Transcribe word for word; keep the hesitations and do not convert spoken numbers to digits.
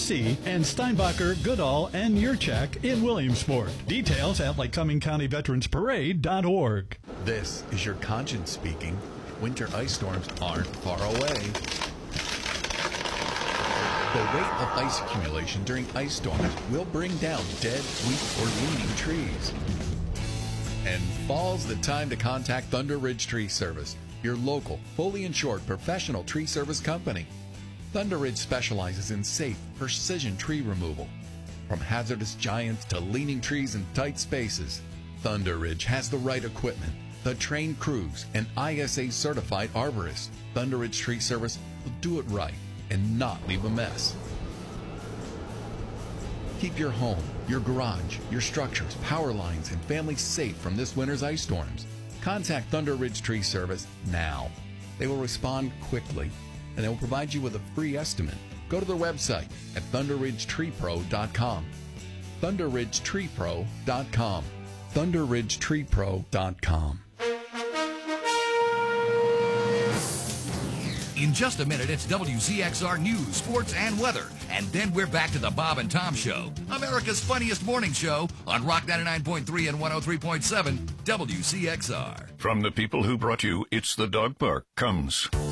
C, and Steinbacher, Goodall, and Yurchak in Williamsport. Details at Lycoming County Veterans Parade dot org. This is your conscience speaking. Winter ice storms aren't far away. The rate of ice accumulation during ice storms will bring down dead, weak, or leaning trees. And fall's the time to contact Thunder Ridge Tree Service, your local, fully insured professional tree service company. Thunder Ridge specializes in safe, precision tree removal. From hazardous giants to leaning trees in tight spaces, Thunder Ridge has the right equipment, the trained crews, and I S A-certified arborists. Thunder Ridge Tree Service will do it right and not leave a mess. Keep your home, your garage, your structures, power lines, and family safe from this winter's ice storms. Contact Thunder Ridge Tree Service now. They will respond quickly, and they will provide you with a free estimate. Go to their website at thunder ridge tree pro dot com. thunder ridge tree pro dot com. thunder ridge tree pro dot com. In just a minute, it's W C X R News, Sports, and Weather. And then we're back to the Bob and Tom Show, America's funniest morning show on Rock ninety-nine point three and one oh three point seven W C X R. From the people who brought you It's the Dog Park comes